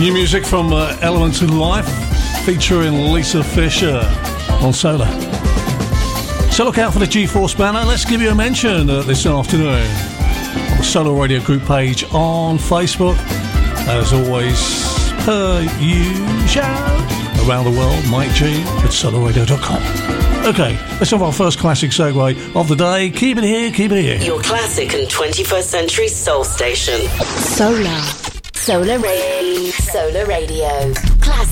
New music from Elements in Life featuring Lisa Fisher on Solar. So look out for the G-Force banner. Let's give you a mention this afternoon on the Solar Radio group page on Facebook. As always, per usual, around the world, Mike G at solarradio.com. Okay, let's have our first classic segue of the day. Keep it here, keep it here. Your classic and 21st century soul station. Solar Radio. Classic.